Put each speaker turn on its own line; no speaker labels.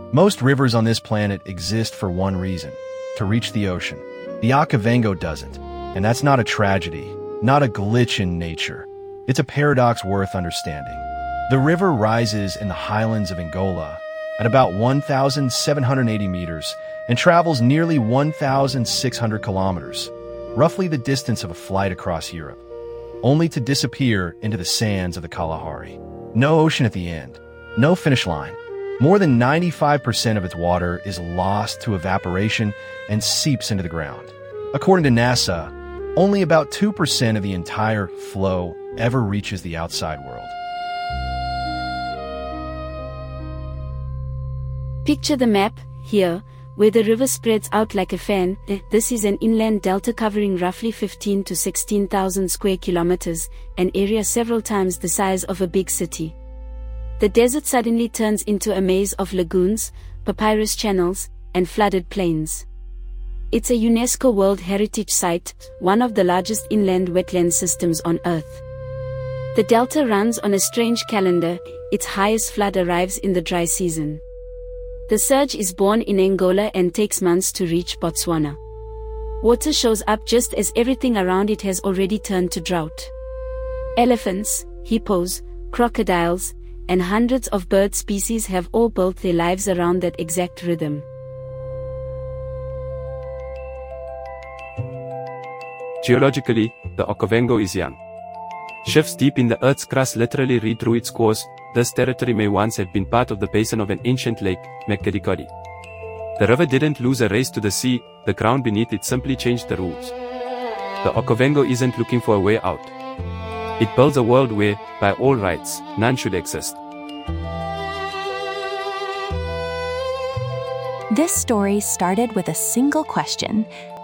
Most rivers on this planet exist for one reason: to reach the ocean. The Okavango doesn't, and that's not a tragedy, not a glitch in nature. It's a paradox worth understanding. The river rises in the highlands of Angola at about 1,780 meters and travels nearly 1,600 kilometers, roughly the distance of a flight across Europe, only to disappear into the sands of the Kalahari. No ocean at the end, no finish line. More than 95% of its water is lost to evaporation and seeps into the ground. According to NASA, only about 2% of the entire flow ever reaches the outside world.
Picture the map, here, where the river spreads out like a fan. This is an inland delta covering roughly 15 to 16,000 square kilometers, an area several times the size of a big city. The desert suddenly turns into a maze of lagoons, papyrus channels, and flooded plains. It's a UNESCO World Heritage Site, one of the largest inland wetland systems on Earth. The delta runs on a strange calendar. Its highest flood arrives in the dry season. The surge is born in Angola and takes months to reach Botswana. Water shows up just as everything around it has already turned to drought. Elephants, hippos, crocodiles, and hundreds of bird species have all built their lives around that exact rhythm.
Geologically, the Okavango is young. Shifts deep in the Earth's crust literally read through its course. This territory may once have been part of the basin of an ancient lake, Makgadikgadi. The river didn't lose a race to the sea, the ground beneath it simply changed the rules. The Okavango isn't looking for a way out. It builds a world where, by all rights, none should exist.
This story started with a single question: